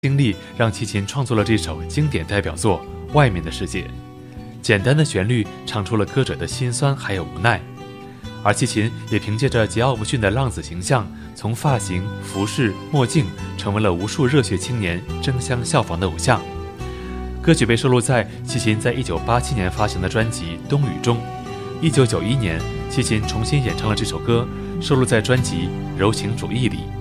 经历让齐秦创作了这首经典代表作《外面的世界》。简单的旋律唱出了歌者的辛酸还有无奈，而齐秦也凭借着桀骜不驯的浪子形象，从发型、服饰、墨镜，成为了无数热血青年争相效仿的偶像。歌曲被收录在齐秦在1987年发行的专辑《冬雨》中。1991年，齐秦重新演唱了这首歌，收录在专辑《柔情主义》里。